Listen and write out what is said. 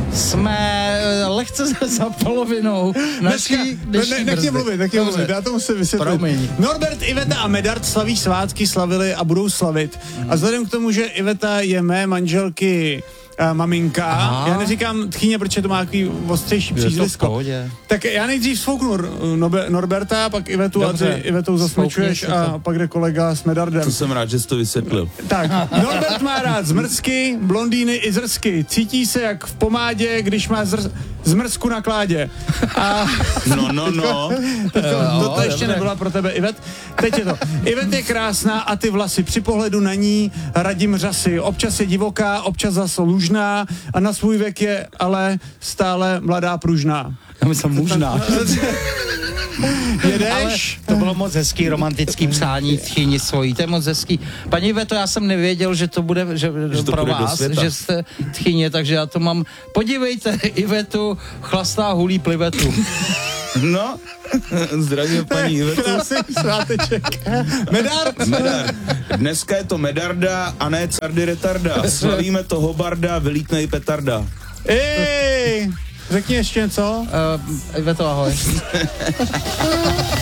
jsme lehce za polovinou naší dnešní Nechci mluvit, já to musím vysvětlit. Promiň. Norbert, Iveta a Medard slaví svátky, slavili a budou slavit. A vzhledem k tomu, že Iveta je mé manželky maminka, já neříkám tchýně, protože to má takový ostřejší přízvisko. Tak já nejdřív sfouknu Norberta, pak Ivetu a ty Ivetou zasmečuješ a pak jde kolega s Medardem. To jsem rád, že jsi to vysvětlil. Tak, Norbert má rád zmrzky, blondýny i zrsky. Cítí se jak v pomádě, když má zmrzku na kládě. A to ještě nebyla pro tebe, Ivet. Teď je to. Ivet je krásná a ty vlasy při pohledu na ní radím řasy. Občas je divoká, občas zase lužná a na svůj věk je ale stále mladá pružná. Já myslím mužná. Jedeš? Ale to bylo moc hezký romantický přání tchýni svojí, to je moc hezký. Paní Iveto, já jsem nevěděl, že to bude že to pro vás, že jste tchýně, takže já to mám. Podívejte, Ivetu chlastá hulí plivetu. No, zdravím paní Ivetu. Krásný sváteček. Medard. Dneska je to Medarda a ne Cardy Retarda. Slavíme to Hobarda, vylítne i petarda. Řekni ještě něco. Iveto, ahoj.